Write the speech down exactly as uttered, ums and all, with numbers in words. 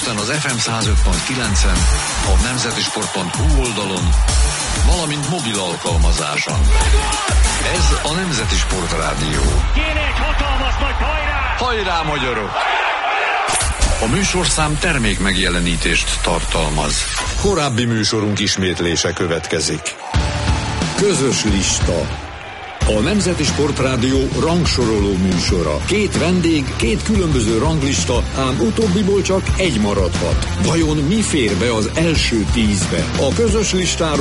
Budapesten az ef em száz öt pont kilencen, a nemzetisport pont hu oldalon, valamint mobil alkalmazáson. Ez a Nemzeti Sport Rádió. Kéne egy hatalmas nagy hajrá! Hajrá, magyarok! A műsorszám termék megjelenítést tartalmaz. Korábbi műsorunk ismétlése következik. Közös lista. A Nemzeti Sport Rádió rangsoroló műsora. Két vendég, két különböző ranglista, ám utóbbiból csak egy maradhat. Vajon mi fér be az első tízbe? A közös listáról